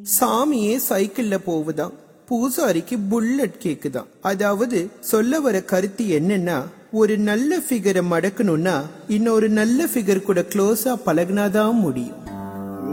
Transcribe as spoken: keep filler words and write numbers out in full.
சாமியே சைக்கிள்ல போகுதான், பூசாரிக்கு புல்லட் கேக்குதான். அதாவது சொல்ல வர கருத்து என்னன்னா, ஒரு நல்ல ஃபிகரை மடக்கணும்னா இன்னொரு நல்ல ஃபிகர் கூட க்ளோஸா பழகினாதான் முடியும்.